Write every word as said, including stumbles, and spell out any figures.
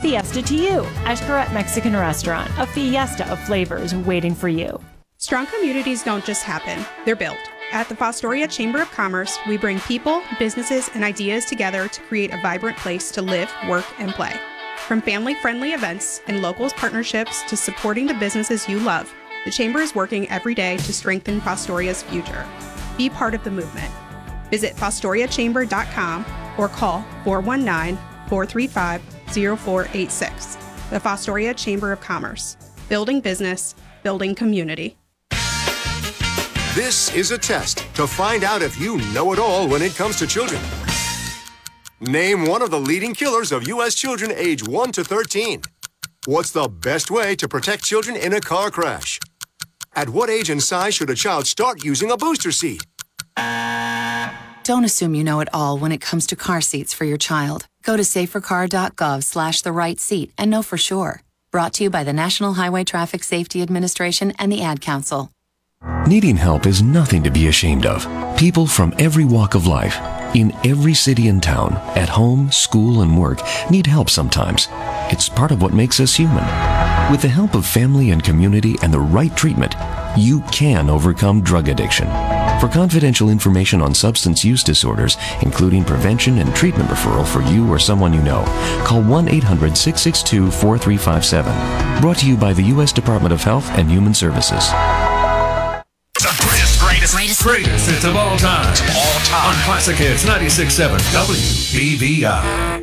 fiesta to you. Xcaret Mexican Restaurant, a fiesta of flavors waiting for you. Strong communities don't just happen, they're built. At the Fostoria Chamber of Commerce, we bring people, businesses, and ideas together to create a vibrant place to live, work, and play. From family-friendly events and local partnerships to supporting the businesses you love, the Chamber is working every day to strengthen Fostoria's future. Be part of the movement. Visit fostoria chamber dot com or call four one nine, four three five, zero four eight six. The Fostoria Chamber of Commerce. Building business, building community. This is a test to find out if you know it all when it comes to children. Name one of the leading killers of U S children age one to thirteen. What's the best way to protect children in a car crash? At what age and size should a child start using a booster seat? Don't assume you know it all when it comes to car seats for your child. Go to safercar.gov slash the right seat and know for sure. Brought to you by the National Highway Traffic Safety Administration and the Ad Council. Needing help is nothing to be ashamed of. People from every walk of life, in every city and town, at home, school, and work, need help sometimes. It's part of what makes us human. With the help of family and community and the right treatment, you can overcome drug addiction. For confidential information on substance use disorders, including prevention and treatment referral for you or someone you know, call one eight hundred, six six two, four three five seven. Brought to you by the U S Department of Health and Human Services. The greatest, greatest, greatest, greatest hits of all time. All time. On Classic Hits ninety-six point seven W B V I.